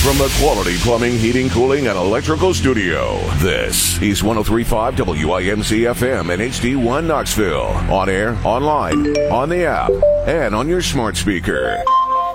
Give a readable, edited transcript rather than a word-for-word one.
from the Quality Plumbing, Heating, Cooling, and Electrical Studio, this is 103.5 WIMC FM and HD1 Knoxville. On air, online, on the app, and on your smart speaker.